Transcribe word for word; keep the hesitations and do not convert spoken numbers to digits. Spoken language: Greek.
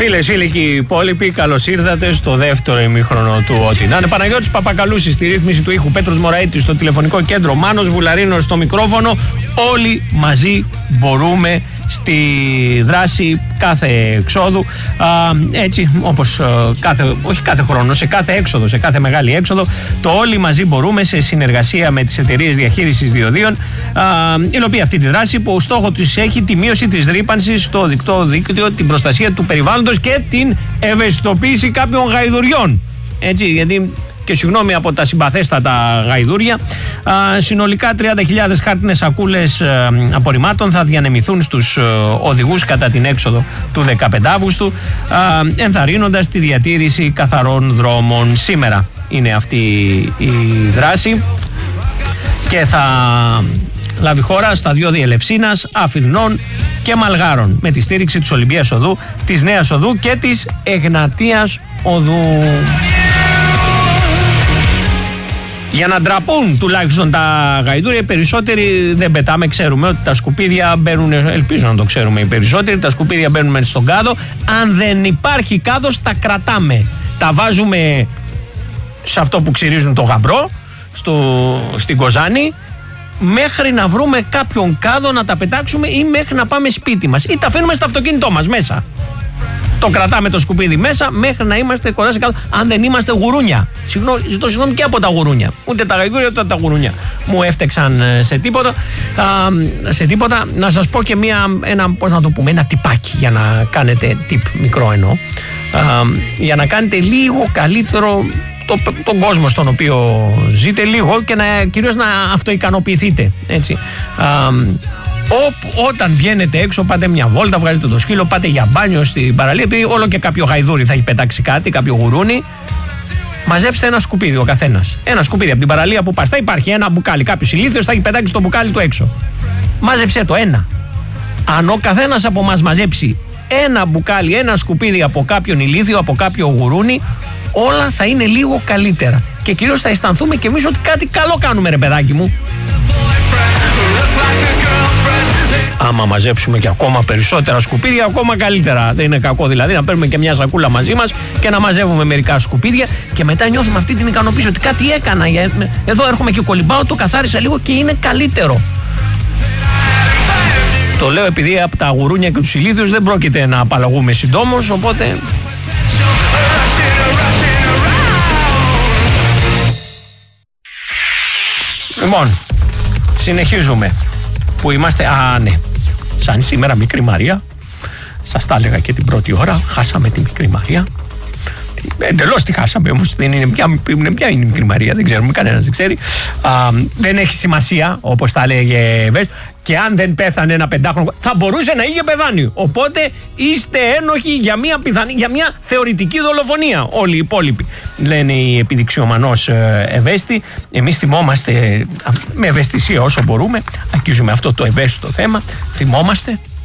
Φίλες, φίλοι και οι υπόλοιποι, καλώς ήρθατε στο δεύτερο ημίχρονο του Ό,τι να είναι. Παναγιώτης Παπακαλούσης στη ρύθμιση του ήχου, Πέτρος Μωραΐτης στο τηλεφωνικό κέντρο, Μάνος Βουλαρίνος στο μικρόφωνο. Όλοι μαζί μπορούμε στη δράση κάθε εξόδου, α, έτσι όπως α, κάθε, όχι κάθε χρόνο, σε κάθε έξοδο, σε κάθε μεγάλη έξοδο, το όλοι μαζί μπορούμε σε συνεργασία με τις εταιρείες διαχείρισης διοδίων, α, υλοποιεί αυτή τη δράση που ο στόχο της έχει τη μείωση της ρύπανσης στο δικτύο δίκτυο, την προστασία του περιβάλλοντος και την ευαισθητοποίηση κάποιων γαϊδουριών. Έτσι, γιατί και συγγνώμη από τα συμπαθέστατα γαϊδούρια, α, συνολικά τριάντα χιλιάδες χάρτινες σακούλες α, απορριμμάτων θα διανεμηθούν στους α, οδηγούς κατά την έξοδο του δεκαπέντε Αυγούστου, α, ενθαρρύνοντας τη διατήρηση καθαρών δρόμων. Σήμερα είναι αυτή η δράση και θα λάβει χώρα στα διόδια Ελευσίνας, Αφρινών και Μαλγάρων, με τη στήριξη της Ολυμπίας Οδού, της Νέας Οδού και της Εγνατίας Οδού. Για να ντραπούν τουλάχιστον τα γαϊδούρια, οι περισσότεροι δεν πετάμε. Ξέρουμε ότι τα σκουπίδια μπαίνουν, ελπίζω να το ξέρουμε οι περισσότεροι, τα σκουπίδια μπαίνουν στον κάδο. Αν δεν υπάρχει κάδος, τα κρατάμε. Τα βάζουμε σε αυτό που ξυρίζουν το γαμπρό, στο, στην Κοζάνη, μέχρι να βρούμε κάποιον κάδο να τα πετάξουμε ή μέχρι να πάμε σπίτι μας. Ή τα αφήνουμε στο αυτοκίνητό μας μέσα. Το κρατάμε το σκουπίδι μέσα μέχρι να είμαστε κοντά σε κάτω. Αν δεν είμαστε γουρούνια. Συγγνώμη, ζητώ συγγνώμη και από τα γουρούνια. Ούτε τα γαϊδούρια ούτε τα γουρούνια μου έφτεξαν σε τίποτα. Α, σε τίποτα. Να σας πω και μία, ένα, πώς να το πούμε, ένα τυπάκι για να κάνετε τυπ μικρό εννοώ. Α, για να κάνετε λίγο καλύτερο το, τον κόσμο στον οποίο ζείτε λίγο και να, κυρίως να αυτοικανοποιηθείτε. Έτσι. Α, Ό, όταν βγαίνετε έξω, πάτε μια βόλτα, βγάζετε το σκύλο, πάτε για μπάνιο στην παραλία, επειδή όλο και κάποιο γαϊδούρι θα έχει πετάξει κάτι, κάποιο γουρούνι. Μαζέψτε ένα σκουπίδι ο καθένας. Ένα σκουπίδι από την παραλία που πας. Θα υπάρχει ένα μπουκάλι. Κάποιος ηλίθιος θα έχει πετάξει το μπουκάλι του έξω. Μάζεψε το ένα. Αν ο καθένας από μας μαζέψει ένα μπουκάλι, ένα σκουπίδι από κάποιον ηλίθιο, από κάποιο γουρούνι, όλα θα είναι λίγο καλύτερα. Και κυρίως θα αισθανθούμε κι εμείς ότι κάτι καλό κάνουμε, ρε παιδάκι μου. Άμα μαζέψουμε και ακόμα περισσότερα σκουπίδια, ακόμα καλύτερα. Δεν είναι κακό δηλαδή να παίρνουμε και μια σακούλα μαζί μας και να μαζεύουμε μερικά σκουπίδια και μετά νιώθουμε αυτή την ικανοποίηση ότι κάτι έκανα. Εδώ έρχομαι και κολυμπάω, το καθάρισα λίγο και είναι καλύτερο. Το λέω επειδή από τα γουρούνια και τους ηλίθιους δεν πρόκειται να απαλλαγούμε συντόμως, οπότε... Λοιπόν, συνεχίζουμε. Που είμαστε, α ναι, σαν σήμερα μικρή Μαρία, σας τα έλεγα και την πρώτη ώρα, χάσαμε τη μικρή Μαρία. Εντελώς τη χάσαμε όμως, δεν είναι πια, πια είναι η μικρή Μαρία, δεν ξέρουμε, κανένας δεν ξέρει. Α, δεν έχει σημασία, όπως τα λέγε Βες, και αν δεν πέθανε ένα πεντάχρονο, θα μπορούσε να είχε πεθάνει. Οπότε είστε ένοχοι για μια, πιθανή, για μια θεωρητική δολοφονία. Όλοι οι υπόλοιποι, λένε οι επιδειξιομανώς ευαίσθητοι. Εμείς θυμόμαστε με ευαισθησία όσο μπορούμε, αγγίζουμε αυτό το ευαίσθητο θέμα, θυμόμαστε